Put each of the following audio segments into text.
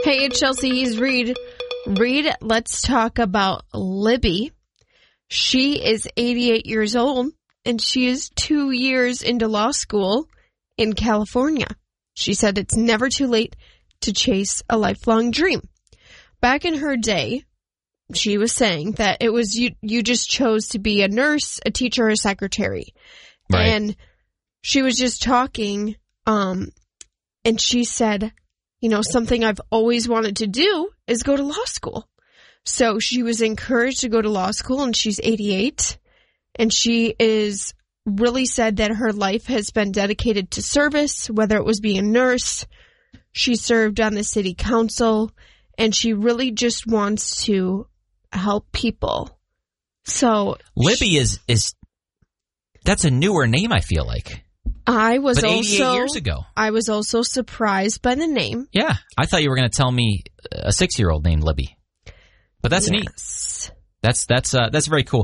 Hey, it's Chelsea. He's Reed. Reed, let's talk about Libby. She is 88 years old, and she is 2 years into law school in California. She said it's never too late to chase a lifelong dream. Back in her day, she was saying that it was you just chose to be a nurse, a teacher, or a secretary. Right. And she was just talking, and she said, something I've always wanted to do is go to law school. So she was encouraged to go to law school, and she's 88. And she is really said that her life has been dedicated to service, whether it was being a nurse. She served on the city council, and she really just wants to help people. So Libby is that's a newer name, I feel like. But 88 years ago. I was also surprised by the name. Yeah, I thought you were going to tell me a 6-year-old named Libby, but that's neat. That's very cool.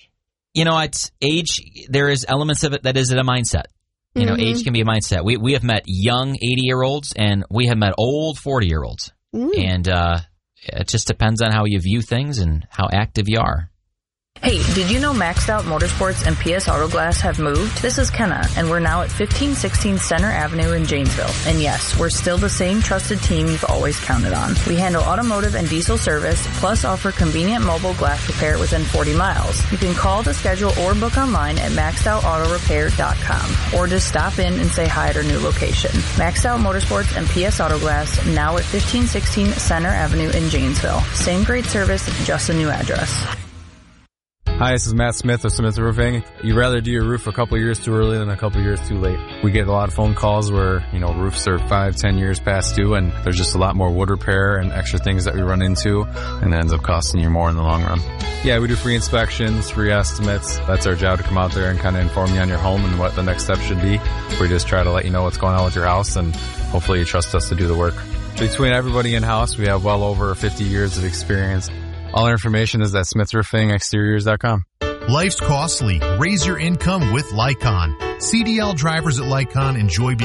It's age. There is elements of it that is a mindset. Age can be a mindset. We have met young 80-year-olds, and we have met old 40-year-olds, and it just depends on how you view things and how active you are. Hey, did you know Maxed Out Motorsports and PS Auto Glass have moved? This is Kenna, and we're now at 1516 Center Avenue in Janesville. And yes, we're still the same trusted team you've always counted on. We handle automotive and diesel service, plus offer convenient mobile glass repair within 40 miles. You can call to schedule or book online at maxedoutautorepair.com, or just stop in and say hi at our new location. Maxed Out Motorsports and PS Auto Glass, now at 1516 Center Avenue in Janesville. Same great service, just a new address. Hi, this is Matt Smith of Smith Roofing. You'd rather do your roof a couple years too early than a couple years too late. We get a lot of phone calls where, roofs are 5-10 years past due, and there's just a lot more wood repair and extra things that we run into, and it ends up costing you more in the long run. Yeah, we do free inspections, free estimates. That's our job, to come out there and kind of inform you on your home and what the next step should be. We just try to let you know what's going on with your house, and hopefully you trust us to do the work. Between everybody in-house, we have well over 50 years of experience. All our information is at smithroofingexteriors.com. Life's costly. Raise your income with Lycon. CDL drivers at Lycon enjoy